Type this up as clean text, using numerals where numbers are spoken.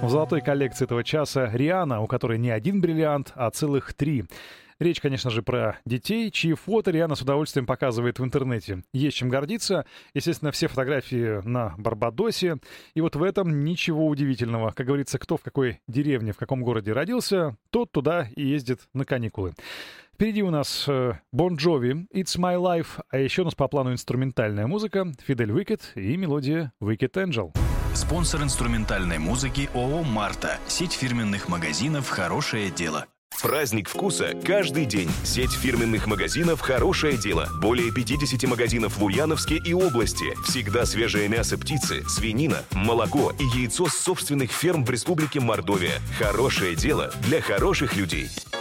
В золотой коллекции этого часа Риhanna, у которой не один бриллиант, а целых 3. Речь, конечно же, про детей, чьи фото Риhanna с удовольствием показывает в интернете. Есть чем гордиться. Естественно, все фотографии на Барбадосе. И вот в этом ничего удивительного. Как говорится, кто в какой деревне, в каком городе родился, тот туда и ездит на каникулы. Впереди у нас Bon Jovi, It's My Life, а еще у нас по плану инструментальная музыка, Фидель Уикет и мелодия Wicked Angel. Спонсор инструментальной музыки ООО «Марта». Сеть фирменных магазинов «Хорошее дело». Праздник вкуса каждый день. Сеть фирменных магазинов «Хорошее дело». Более 50 магазинов в Ульяновске и области. Всегда свежее мясо птицы, свинина, молоко и яйцо с собственных ферм в Республике Мордовия. Хорошее дело для хороших людей.